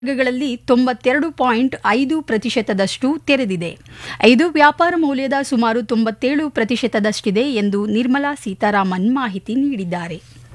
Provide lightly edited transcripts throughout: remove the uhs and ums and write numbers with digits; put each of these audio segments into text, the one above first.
ವರ್ಗಗಳಲ್ಲಿ 92.5% ತೆರೆದಿದೆ. ಇದು ವ್ಯಾಪಾರ ಮೌಲ್ಯದ ಸುಮಾರು 97%ದಷ್ಟಿದೆ ಎಂದು ನಿರ್ಮಲಾ ಸೀತಾರಾಮನ್ ಮಾಹಿತಿ ನೀಡಿದ್ದಾರೆ.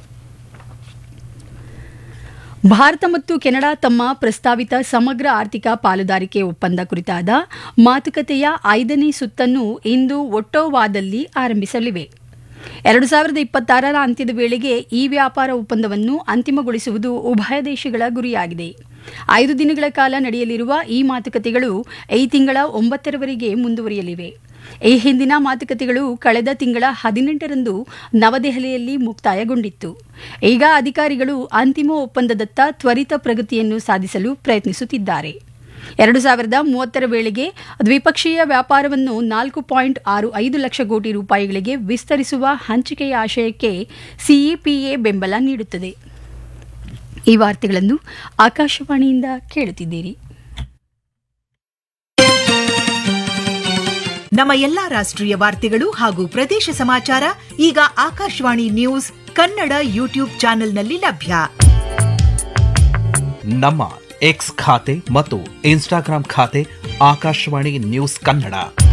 ಭಾರತ ಮತ್ತು ಕೆನಡಾ ತಮ್ಮ ಪ್ರಸ್ತಾವಿತ ಸಮಗ್ರ ಆರ್ಥಿಕ ಪಾಲುದಾರಿಕೆ ಒಪ್ಪಂದ ಕುರಿತಾದ ಮಾತುಕತೆಯ 5ನೇ ಸುತ್ತನ್ನು ಇಂದು ಒಟ್ಟೋವಾದಲ್ಲಿ ಆರಂಭಿಸಲಿವೆ. 2026ರ ಅಂತ್ಯದ ವೇಳೆಗೆ ಈ ವ್ಯಾಪಾರ ಒಪ್ಪಂದವನ್ನು ಅಂತಿಮಗೊಳಿಸುವುದು ಉಭಯ ದೇಶಗಳ ಗುರಿಯಾಗಿದೆ. 5 ದಿನಗಳ ಕಾಲ ನಡೆಯಲಿರುವ ಈ ಮಾತುಕತೆಗಳು ಈ ತಿಂಗಳ 9ರವರೆಗೆ ಮುಂದುವರಿಯಲಿವೆ. ಈ ಹಿಂದಿನ ಮಾತುಕತೆಗಳು ಕಳೆದ ತಿಂಗಳ 18ರಂದು ನವದೆಹಲಿಯಲ್ಲಿ ಮುಕ್ತಾಯಗೊಂಡಿತ್ತು. ಈಗ ಅಧಿಕಾರಿಗಳು ಅಂತಿಮ ಒಪ್ಪಂದದತ್ತ ತ್ವರಿತ ಪ್ರಗತಿಯನ್ನು ಸಾಧಿಸಲು ಪ್ರಯತ್ನಿಸುತ್ತಿದ್ದಾರೆ. 2030ರ ವೇಳೆಗೆ ದ್ವಿಪಕ್ಷೀಯ ವ್ಯಾಪಾರವನ್ನು 4.65 ಲಕ್ಷ ಕೋಟಿ ರೂಪಾಯಿಗಳಿಗೆ ವಿಸ್ತರಿಸುವ ಹಂಚಿಕೆಯ ಆಶಯಕ್ಕೆ ಸಿಇಪಿಎ ಬೆಂಬಲ ನೀಡುತ್ತದೆ. ಈ ವಾರ್ತೆಗಳನ್ನು ಆಕಾಶವಾಣಿಯಿಂದ ಕೇಳುತ್ತಿದ್ದೀರಿ. ನಮ್ಮ ಎಲ್ಲಾ ರಾಷ್ಟ್ರೀಯ ವಾರ್ತೆಗಳು ಹಾಗೂ ಪ್ರದೇಶ ಸಮಾಚಾರ ಈಗ ಆಕಾಶವಾಣಿ ನ್ಯೂಸ್ ಕನ್ನಡ ಯೂಟ್ಯೂಬ್ ಚಾನೆಲ್ನಲ್ಲಿ ಲಭ್ಯ. ನಮ್ಮ ಎಕ್ಸ್ ಖಾತೆ ಮತ್ತು ಇನ್ಸ್ಟಾಗ್ರಾಂ ಖಾತೆ ಆಕಾಶವಾಣಿ ನ್ಯೂಸ್ ಕನ್ನಡ.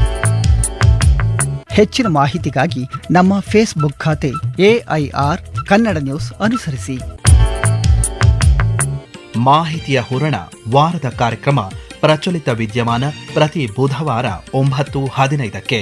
ಹೆಚ್ಚಿನ ಮಾಹಿತಿಗಾಗಿ ನಮ್ಮ ಫೇಸ್ಬುಕ್ ಖಾತೆ AIR ಕನ್ನಡ ನ್ಯೂಸ್ ಅನುಸರಿಸಿ. ಮಾಹಿತಿಯ ಹೂರಣ ವಾರದ ಕಾರ್ಯಕ್ರಮ ಪ್ರಚಲಿತ ವಿದ್ಯಮಾನ ಪ್ರತಿ ಬುಧವಾರ 9:15ಕ್ಕೆ.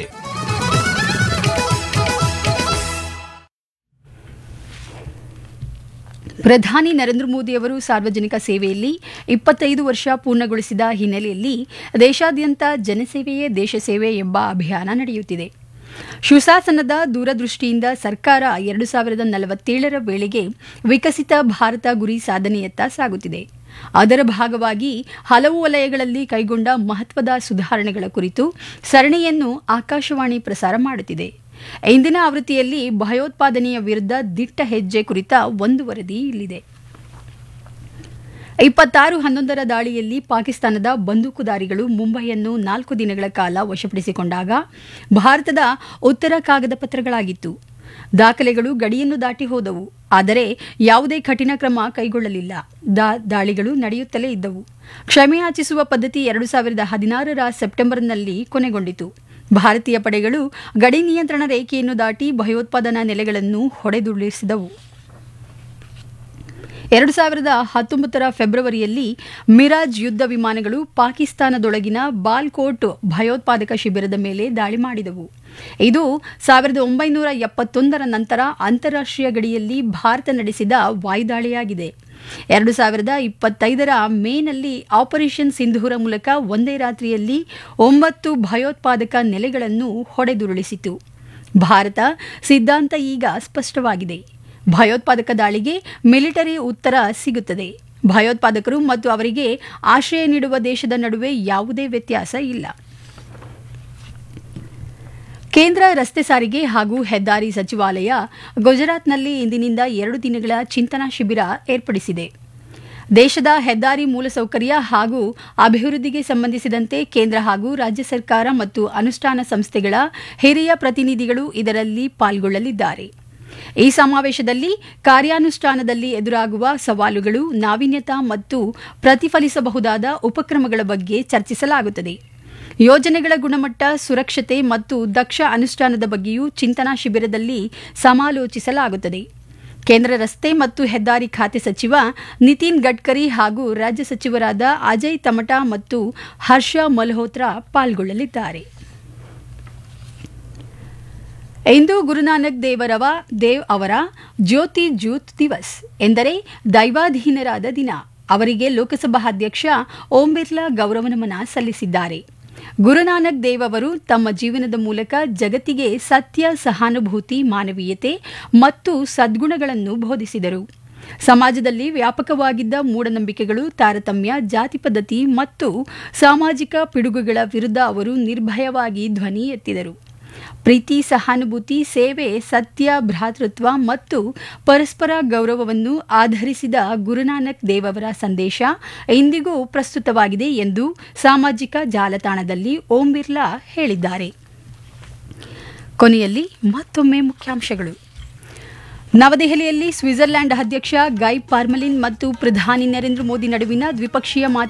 ಪ್ರಧಾನಿ ನರೇಂದ್ರ ಮೋದಿ ಅವರು ಸಾರ್ವಜನಿಕ ಸೇವೆಯಲ್ಲಿ 25 ವರ್ಷ ಪೂರ್ಣಗೊಳಿಸಿದ ಹಿನ್ನೆಲೆಯಲ್ಲಿ ದೇಶಾದ್ಯಂತ ಜನಸೇವೆಯೇ ದೇಶ ಸೇವೆ ಎಂಬ ಅಭಿಯಾನ ನಡೆಯುತ್ತಿದೆ. ಸುಶಾಸನದ ದೂರದೃಷ್ಟಿಯಿಂದ ಸರ್ಕಾರ 2047ರ ವೇಳೆಗೆ ವಿಕಸಿತ ಭಾರತ ಗುರಿ ಸಾಧನೆಯತ್ತ ಸಾಗುತ್ತಿದೆ. ಅದರ ಭಾಗವಾಗಿ ಹಲವು ವಲಯಗಳಲ್ಲಿ ಕೈಗೊಂಡ ಮಹತ್ವದ ಸುಧಾರಣೆಗಳ ಕುರಿತು ಸರಣಿಯನ್ನು ಆಕಾಶವಾಣಿ ಪ್ರಸಾರ ಮಾಡುತ್ತಿದೆ. ಇಂದಿನ ಆವೃತ್ತಿಯಲ್ಲಿ ಭಯೋತ್ಪಾದನೆಯ ವಿರುದ್ಧ ದಿಟ್ಟ ಹೆಜ್ಜೆ ಕುರಿತ ಒಂದು ವರದಿ ಇಲ್ಲಿದೆ. 26/11ರ ದಾಳಿಯಲ್ಲಿ ಪಾಕಿಸ್ತಾನದ ಬಂದೂಕುದಾರಿಗಳು ಮುಂಬೈಯನ್ನು 4 ದಿನಗಳ ಕಾಲ ವಶಪಡಿಸಿಕೊಂಡಾಗ ಭಾರತದ ಉತ್ತರ ಕಾಗದ ಪತ್ರಗಳಾಗಿತ್ತು. ದಾಖಲೆಗಳು ಗಡಿಯನ್ನು ದಾಟಿ ಹೋದವು, ಆದರೆ ಯಾವುದೇ ಕಠಿಣ ಕ್ರಮ ಕೈಗೊಳ್ಳಲಿಲ್ಲ. ದಾಳಿಗಳು ನಡೆಯುತ್ತಲೇ ಇದ್ದವು. ಕ್ಷಮೆಯಾಚಿಸುವ ಪದ್ಧತಿ 2016ರ ಸೆಪ್ಟೆಂಬರ್ನಲ್ಲಿ ಕೊನೆಗೊಂಡಿತು. ಭಾರತೀಯ ಪಡೆಗಳು ಗಡಿ ನಿಯಂತ್ರಣ ರೇಖೆಯನ್ನು ದಾಟಿ ಭಯೋತ್ಪಾದನಾ ನೆಲೆಗಳನ್ನು ಹೊಡೆದುರುಳಿಸಿದವು. 2019ರ ಫೆಬ್ರವರಿಯಲ್ಲಿ ಮಿರಾಜ್ ಯುದ್ಧ ವಿಮಾನಗಳು ಪಾಕಿಸ್ತಾನದೊಳಗಿನ ಬಾಲ್ಕೋಟ್ ಭಯೋತ್ಪಾದಕ ಶಿಬಿರದ ಮೇಲೆ ದಾಳಿ ಮಾಡಿದವು. ಇದು 1971ರ ನಂತರ ಅಂತಾರಾಷ್ಟ್ರೀಯ ಗಡಿಯಲ್ಲಿ ಭಾರತ ನಡೆಸಿದ ವಾಯುದಾಳಿಯಾಗಿದೆ. 2025ರ ಮೇನಲ್ಲಿ ಆಪರೇಷನ್ ಸಿಂಧೂರ ಮೂಲಕ ಒಂದೇ ರಾತ್ರಿಯಲ್ಲಿ 9 ಭಯೋತ್ಪಾದಕ ನೆಲೆಗಳನ್ನು ಹೊಡೆದುರುಳಿಸಿತು. ಭಾರತ ಸಿದ್ಧಾಂತ ಈಗ ಸ್ಪಷ್ಟವಾಗಿದೆ. ಭಯೋತ್ಪಾದಕ ದಾಳಿಗೆ ಮಿಲಿಟರಿ ಉತ್ತರ ಸಿಗುತ್ತದೆ. ಭಯೋತ್ಪಾದಕರು ಮತ್ತು ಅವರಿಗೆ ಆಶ್ರಯ ನೀಡುವ ದೇಶದ ನಡುವೆ ಯಾವುದೇ ವ್ಯತ್ಯಾಸ ಇಲ್ಲ. ಕೇಂದ್ರ ರಸ್ತೆ ಸಾರಿಗೆ ಹಾಗೂ ಹೆದ್ದಾರಿ ಸಚಿವಾಲಯ ಗುಜರಾತ್ನಲ್ಲಿ ಇಂದಿನಿಂದ 2 ದಿನಗಳ ಚಿಂತನಾ ಶಿಬಿರ ಏರ್ಪಡಿಸಿದೆ. ದೇಶದ ಹೆದ್ದಾರಿ ಮೂಲಸೌಕರ್ಯ ಹಾಗೂ ಅಭಿವೃದ್ಧಿಗೆ ಸಂಬಂಧಿಸಿದಂತೆ ಕೇಂದ್ರ ಹಾಗೂ ರಾಜ್ಯ ಸರ್ಕಾರ ಮತ್ತು ಅನುಷ್ಠಾನ ಸಂಸ್ಥೆಗಳ ಹಿರಿಯ ಪ್ರತಿನಿಧಿಗಳು ಇದರಲ್ಲಿ ಪಾಲ್ಗೊಳ್ಳಲಿದ್ದಾರೆ. ಈ ಸಮಾವೇಶದಲ್ಲಿ ಕಾರ್ಯಾನುಷ್ಠಾನದಲ್ಲಿ ಎದುರಾಗುವ ಸವಾಲುಗಳು, ನಾವೀನ್ಯತಾ ಮತ್ತು ಪ್ರತಿಫಲಿಸಬಹುದಾದ ಉಪಕ್ರಮಗಳ ಬಗ್ಗೆ ಚರ್ಚಿಸಲಾಗುತ್ತದೆ. ಯೋಜನೆಗಳ ಗುಣಮಟ್ಟ, ಸುರಕ್ಷತೆ ಮತ್ತು ದಕ್ಷ ಅನುಷ್ಠಾನದ ಬಗ್ಗೆಯೂ ಚಿಂತನಾ ಶಿಬಿರದಲ್ಲಿ ಸಮಾಲೋಚಿಸಲಾಗುತ್ತದೆ. ಕೇಂದ್ರ ರಸ್ತೆ ಮತ್ತು ಹೆದ್ದಾರಿ ಖಾತೆ ಸಚಿವ ನಿತಿನ್ ಗಡ್ಕರಿ ಹಾಗೂ ರಾಜ್ಯ ಸಚಿವರಾದ ಅಜಯ್ ತಮಟಾ ಮತ್ತು ಹರ್ಷ ಮಲ್ಹೋತ್ರಾ ಪಾಲ್ಗೊಳ್ಳಲಿದ್ದಾರೆ. ಇಂದು ಗುರುನಾನಕ್ ದೇವ್ ಅವರ ಜ್ಯೋತಿ ಜ್ಯೂತ್ ದಿವಸ್ ಎಂದರೆ ದೈವಾಧೀನರಾದ ದಿನ. ಅವರಿಗೆ ಲೋಕಸಭಾ ಅಧ್ಯಕ್ಷ ಓಂ ಬಿರ್ಲಾ ಗೌರವ ನಮನ ಸಲ್ಲಿಸಿದ್ದಾರೆ. ಗುರುನಾನಕ್ ದೇವ್ ಅವರು ತಮ್ಮ ಜೀವನದ ಮೂಲಕ ಜಗತ್ತಿಗೆ ಸತ್ಯ, ಸಹಾನುಭೂತಿ, ಮಾನವೀಯತೆ ಮತ್ತು ಸದ್ಗುಣಗಳನ್ನು ಬೋಧಿಸಿದರು. ಸಮಾಜದಲ್ಲಿ ವ್ಯಾಪಕವಾಗಿದ್ದ ಮೂಢನಂಬಿಕೆಗಳು, ತಾರತಮ್ಯ, ಜಾತಿ ಪದ್ಧತಿ ಮತ್ತು ಸಾಮಾಜಿಕ ಪಿಡುಗುಗಳ ವಿರುದ್ಧ ಅವರು ನಿರ್ಭಯವಾಗಿ ಧ್ವನಿ ಎತ್ತಿದರು. ಪ್ರೀತಿ, ಸಹಾನುಭೂತಿ, ಸೇವೆ, ಸತ್ಯ, ಭ್ರಾತೃತ್ವ ಮತ್ತು ಪರಸ್ಪರ ಗೌರವವನ್ನು ಆಧರಿಸಿದ ಗುರುನಾನಕ್ ದೇವ್ ಅವರ ಸಂದೇಶ ಇಂದಿಗೂ ಪ್ರಸ್ತುತವಾಗಿದೆ ಎಂದು ಸಾಮಾಜಿಕ ಜಾಲತಾಣದಲ್ಲಿ ಓಂ ಬಿರ್ಲಾ ಹೇಳಿದ್ದಾರೆ. ಕೊನೆಯಲ್ಲಿ ಮತ್ತೊಮ್ಮೆ ಮುಖ್ಯಾಂಶಗಳು. ನವದೆಹಲಿಯಲ್ಲಿ ಸ್ವಿಟ್ಜರ್ಲೆಂಡ್ ಅಧ್ಯಕ್ಷ ಗೈ ಪಾರ್ಮೆಲಿನ್ ಮತ್ತು ಪ್ರಧಾನಿ ನರೇಂದ್ರ ಮೋದಿ ನಡುವಿನ ದ್ವಿಪಕ್ಷೀಯ